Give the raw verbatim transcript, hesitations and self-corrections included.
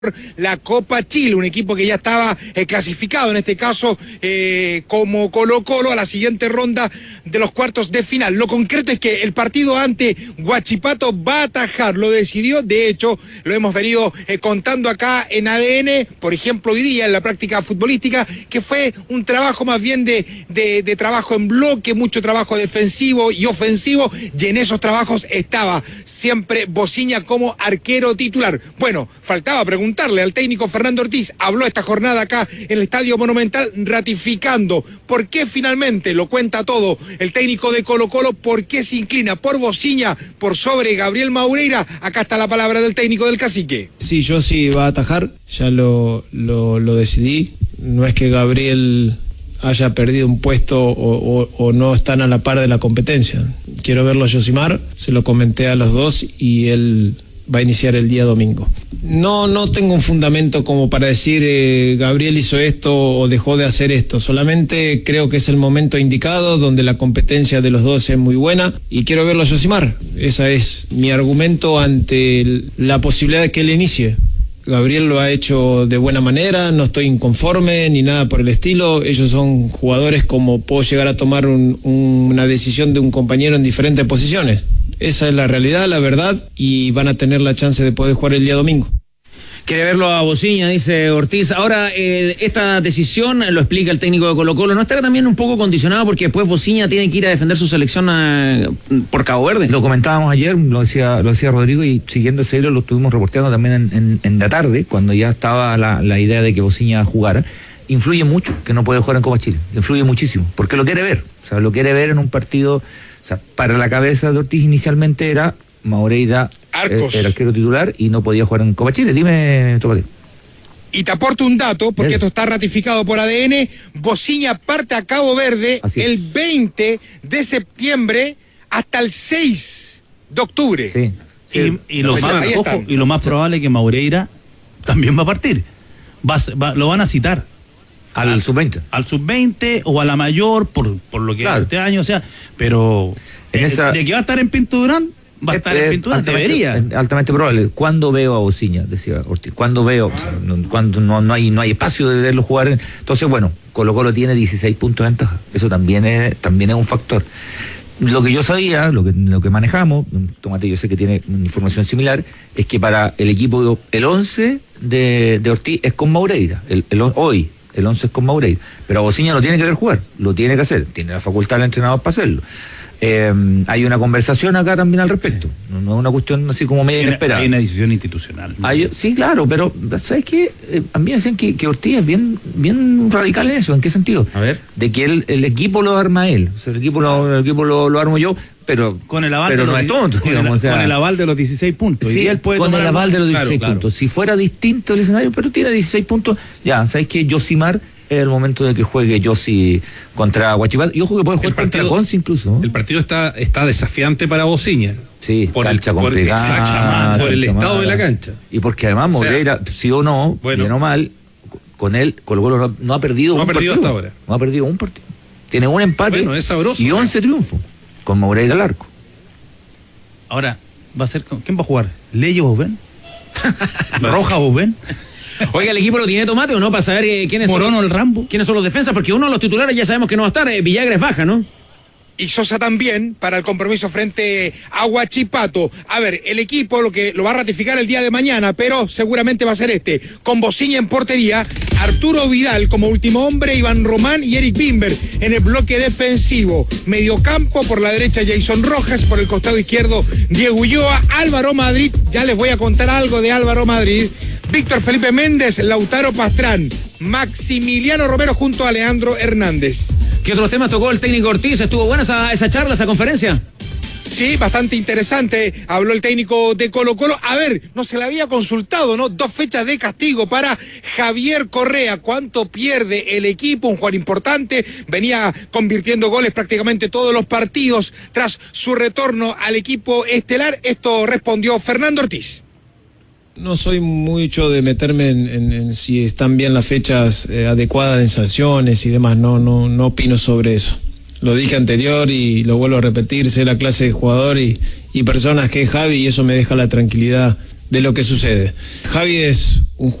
la Copa Chile, un equipo que ya estaba eh, clasificado, en este caso eh, como Colo-Colo, a la siguiente ronda de los cuartos de final. Lo concreto es que el partido ante Huachipato va a atajar, lo decidió, de hecho, lo hemos venido eh, contando acá en A D N, por ejemplo, hoy día en la práctica futbolística, que fue un trabajo más bien de, de, de trabajo en bloque, mucho trabajo defensivo y ofensivo, y en esos trabajos estaba siempre Bociña como arquero titular. Bueno, faltaba preguntar al técnico Fernando Ortiz, habló esta jornada acá en el Estadio Monumental ratificando por qué finalmente, lo cuenta todo el técnico de Colo-Colo, por qué se inclina por Bociña, por sobre Gabriel Maureira. Acá está la palabra del técnico del Cacique. Sí, yo sí va a atajar, ya lo, lo, lo decidí, no es que Gabriel haya perdido un puesto o, o, o no están a la par de la competencia. Quiero verlo a Yosimar, se lo comenté a los dos y él va a iniciar el día domingo. No, no tengo un fundamento como para decir eh, Gabriel hizo esto o dejó de hacer esto, solamente creo que es el momento indicado donde la competencia de los dos es muy buena y quiero verlo a Yosimar. Ese es mi argumento ante el, la posibilidad de que él inicie. Gabriel lo ha hecho de buena manera, no estoy inconforme ni nada por el estilo. Ellos son jugadores como puedo llegar a tomar un, un, una decisión de un compañero en diferentes posiciones. Esa es la realidad, la verdad, y van a tener la chance de poder jugar el día domingo. Quiere verlo a Bociña, dice Ortiz. Ahora, eh, esta decisión, lo explica el técnico de Colo-Colo, ¿no estará también un poco condicionado porque después Bociña tiene que ir a defender su selección a, por Cabo Verde? Lo comentábamos ayer, lo decía, lo decía Rodrigo, y siguiendo ese hilo lo estuvimos reporteando también en, en, en la tarde, cuando ya estaba la, la idea de que Bociña jugara. Influye mucho que no puede jugar en Copa Chile, influye muchísimo, porque lo quiere ver, o sea, lo quiere ver en un partido, o sea, para la cabeza de Ortiz inicialmente era Maureira, eh, el arquero titular, y no podía jugar en Copa Chile. Dime, Tomate. Y te aporto un dato, porque esto está ratificado por A D N, Bociña parte a Cabo Verde el veinte de septiembre hasta el seis de octubre. Sí. sí. Y, y, lo más, ojo, y lo más probable es que Maureira también va a partir. Va, va, lo van a citar. Al sub veinte. Al sub veinte o a la mayor, por, por lo que claro. este año, o sea, pero en eh, esa... de que va a estar en Pinto Durán, va a estar eh, en Pinto Durán, debería. Altamente probable. ¿Cuándo veo a Bociña? Decía Ortiz. ¿Cuándo veo? No, cuando no, no, hay, no hay espacio de verlo jugar. En... Entonces, bueno, Colo-Colo tiene dieciséis puntos de ventaja. Eso también es, también es un factor. Lo que yo sabía, lo que, lo que manejamos, Tomate yo sé que tiene una información similar, es que para el equipo, el once de, de Ortiz es con Maureira, el, el, hoy. El once es con Maureira, pero a Bociña lo tiene que ver jugar, lo tiene que hacer, tiene la facultad del entrenador para hacerlo. Eh, hay una conversación acá también al respecto, no, no es una cuestión así como media inesperada. Hay una decisión institucional. ¿No? Hay, sí, claro, pero ¿sabes qué? Eh, a mí me dicen que, que Ortiz es bien, bien radical en eso. ¿En qué sentido? A ver. De que el, el equipo lo arma él, o sea, el equipo lo, el equipo lo, lo armo yo, pero con el aval pero de no los, es tonto, con, digamos, el, o sea, con el aval de los dieciséis puntos. Sí, y él puede con el aval de los dieciséis claro, puntos. Claro. Si fuera distinto el escenario, pero tiene dieciséis puntos, ya, ¿sabes qué? Yosimar es el momento de que juegue Yossi contra Huachipato. Y ojo que puede jugar partido, contra Conce incluso. El partido está, está desafiante para Bociña. Sí, por cancha el, complicada. Por, por el estado mala. de la cancha. Y porque además Maureira, o sea, sí o no, bueno, bien o mal, con él, Colo-Colo no, no ha perdido no un ha perdido partido. hasta ahora. No ha perdido un partido. Tiene un empate bueno, es sabroso, y once triunfos con Maureira al arco. Ahora, va a ser ¿quién va a jugar? ¿Leyes Bosben? ¿Roja Bosben? Oiga, ¿el equipo lo tiene Tomate o no? Para saber eh, quiénes Morono, son el Rambo. quiénes son los defensas, porque uno de los titulares ya sabemos que no va a estar, eh, Villagra es baja, ¿no? Y Sosa también para el compromiso frente a Huachipato. A ver, el equipo lo que lo va a ratificar el día de mañana, pero seguramente va a ser este, con Bociña en portería, Arturo Vidal como último hombre, Iván Román y Eric Bimber en el bloque defensivo. Mediocampo, por la derecha Jason Rojas, por el costado izquierdo Diego Ulloa, Álvaro Madrid, ya les voy a contar algo de Álvaro Madrid, Víctor Felipe Méndez, Lautaro Pastrán, Maximiliano Romero junto a Leandro Hernández. ¿Qué otros temas tocó el técnico Ortiz? ¿Estuvo buena esa, esa charla, esa conferencia? Sí, bastante interesante, habló el técnico de Colo-Colo. A ver, no se le había consultado, ¿no? Dos fechas de castigo para Javier Correa. ¿Cuánto pierde el equipo? Un jugador importante, venía convirtiendo goles prácticamente todos los partidos tras su retorno al equipo estelar. Esto respondió Fernando Ortiz. No soy mucho de meterme en, en, en si están bien las fechas eh, adecuadas en sanciones y demás, no, no, no opino sobre eso. Lo dije anterior y lo vuelvo a repetir, sé la clase de jugador y, y personas que es Javi, y eso me deja la tranquilidad de lo que sucede. Javi es un